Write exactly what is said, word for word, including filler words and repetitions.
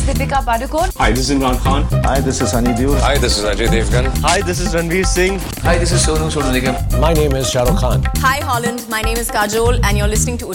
is Deepika Padukone. Hi, this is Imran Khan. Hi, this is Sunny Deol. Hi, this is Ajay Devgan. Hi, this is Ranveer Singh. Hi, this is Sonu Sood Nigam. My name is Shah Rukh Khan. Hi Holland, my name is Kajol and you're listening to